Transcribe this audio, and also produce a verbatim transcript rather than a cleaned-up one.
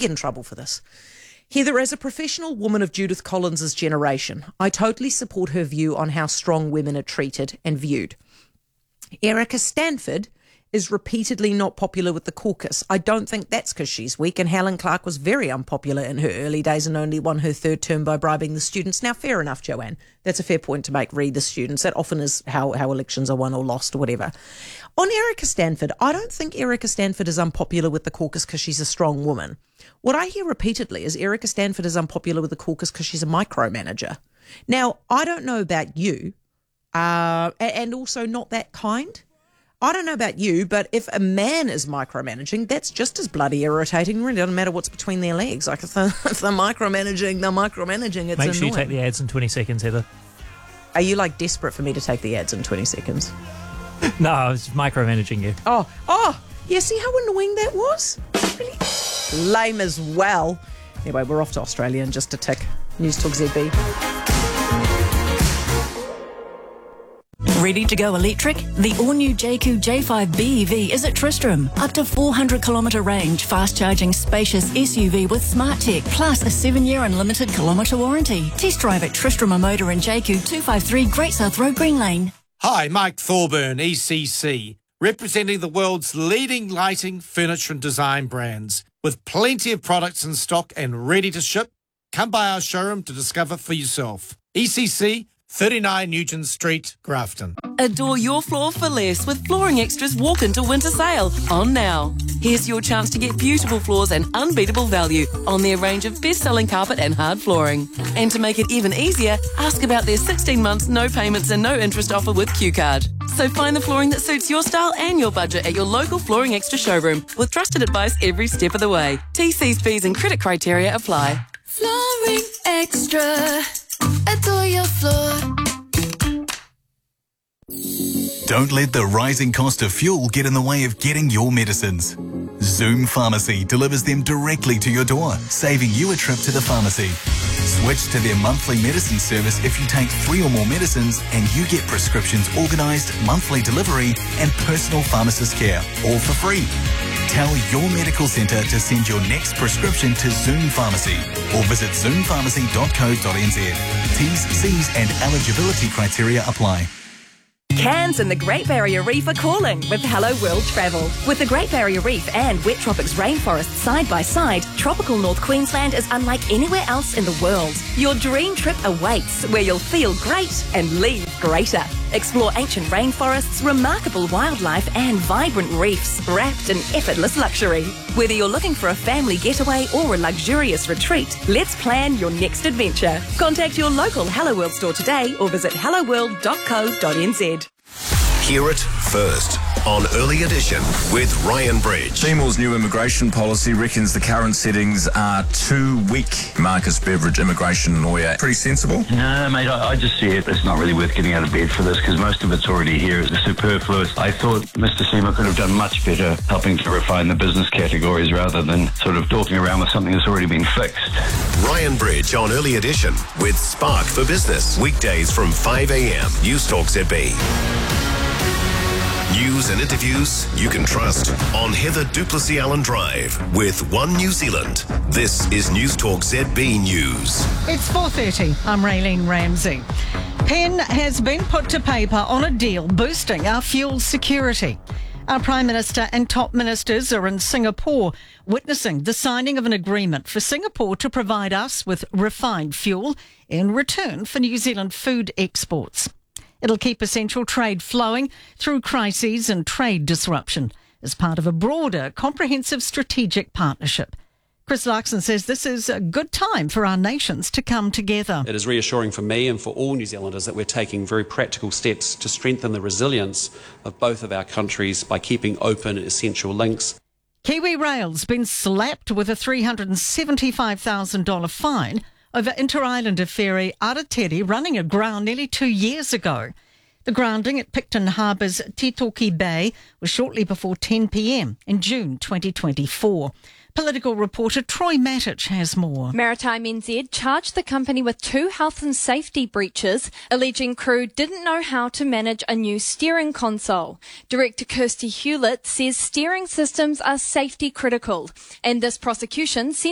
get in trouble for this. Heather, as a professional woman of Judith Collins's generation, I totally support her view on how strong women are treated and viewed. Erica Stanford is repeatedly not popular with the caucus. I don't think that's because she's weak, and Helen Clark was very unpopular in her early days and only won her third term by bribing the students. Now, fair enough, Joanne. That's a fair point to make. Read the students. That often is how, how elections are won or lost or whatever. On Erica Stanford, I don't think Erica Stanford is unpopular with the caucus because she's a strong woman. What I hear repeatedly is Erica Stanford is unpopular with the caucus because she's a micromanager. Now, I don't know about you, uh, and also not that kind. I don't know about you, but if a man is micromanaging, that's just as bloody irritating. It really doesn't matter what's between their legs. Like if they're, if they're micromanaging, they're micromanaging. It's Make annoying. sure you take the ads in twenty seconds, Heather. Are you like desperate for me to take the ads in twenty seconds? No, I was micromanaging you. Oh, oh, yeah, see how annoying that was? Really lame as well. Anyway, we're off to Australia in just a tick. News Talk Z B. Ready to go electric? The all-new Jayco J five B E V is at Tristram. Up to four hundred kilometre range, fast-charging, spacious S U V with smart tech, plus a seven-year unlimited kilometre warranty. Test drive at Tristram Motor in Jayco two fifty-three Great South Road, Green Lane. Hi, Mike Thorburn, E C C, representing the world's leading lighting, furniture and design brands. With plenty of products in stock and ready to ship, come by our showroom to discover for yourself. E C C, thirty-nine Nugent Street, Grafton. Adore your floor for less with Flooring Extra's Walk Into Winter Sale on now. Here's your chance to get beautiful floors and unbeatable value on their range of best-selling carpet and hard flooring. And to make it even easier, ask about their sixteen months no payments and no interest offer with Q Card. So find the flooring that suits your style and your budget at your local Flooring Extra showroom with trusted advice every step of the way. T Cs, fees and credit criteria apply. Flooring Extra. Adore your floor. Don't let the rising cost of fuel get in the way of getting your medicines. Zoom Pharmacy delivers them directly to your door, saving you a trip to the pharmacy. Switch to their monthly medicine service if you take three or more medicines, and you get prescriptions organised, monthly delivery and personal pharmacist care, all for free. Tell your medical centre to send your next prescription to Zoom Pharmacy or visit zoom pharmacy dot co dot n z. T's, C's and eligibility criteria apply. Cairns and the Great Barrier Reef are calling with Hello World Travel. With the Great Barrier Reef and Wet Tropics rainforest side by side, tropical North Queensland is unlike anywhere else in the world. Your dream trip awaits, where you'll feel great and leave greater. Explore ancient rainforests, remarkable wildlife and vibrant reefs wrapped in effortless luxury. Whether you're looking for a family getaway or a luxurious retreat, let's plan your next adventure. Contact your local Hello World store today or visit hello world dot co dot n z. Hear it first on Early Edition with Ryan Bridge. Seymour's new immigration policy reckons the current settings are too weak. Marcus Beveridge, immigration lawyer. Pretty sensible? No, mate, I, I just see it. It's not really worth getting out of bed for this because most of it's already here. It's superfluous. I thought Mister Seymour could have done much better helping to refine the business categories rather than sort of talking around with something that's already been fixed. Ryan Bridge on Early Edition with Spark for Business. Weekdays from five a.m. News Talk Z B. News and interviews you can trust on Heather Duplessis Allen Drive with One New Zealand. This is News Talk Z B News. It's four thirty. I'm Raylene Ramsey. Pen has been put to paper on a deal boosting our fuel security. Our Prime Minister and top ministers are in Singapore witnessing the signing of an agreement for Singapore to provide us with refined fuel in return for New Zealand food exports. It'll keep essential trade flowing through crises and trade disruption as part of a broader, comprehensive strategic partnership. Chris Larkson says this is a good time for our nations to come together. It is reassuring for me and for all New Zealanders that we're taking very practical steps to strengthen the resilience of both of our countries by keeping open essential links. Kiwi Rail's been slapped with a three hundred seventy-five thousand dollars fine over Inter-Islander ferry Aratiri running aground nearly two years ago. The grounding at Picton Harbour's Titoki Bay was shortly before ten p.m. in June twenty twenty-four. Political reporter Troy Matic has more. Maritime N Z charged the company with two health and safety breaches, alleging crew didn't know how to manage a new steering console. Director Kirsty Hewlett says steering systems are safety critical, and this prosecution